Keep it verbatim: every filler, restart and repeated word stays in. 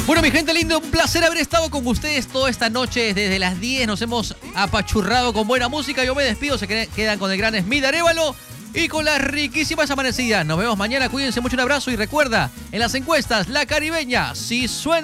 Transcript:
Bueno, mi gente linda, un placer haber estado con ustedes toda esta noche. Desde las diez nos hemos apachurrado con buena música. Yo me despido, se quedan con el gran Smith Arévalo y con las riquísimas amanecidas. Nos vemos mañana, cuídense mucho, un abrazo y recuerda, en las encuestas, la caribeña sí suena.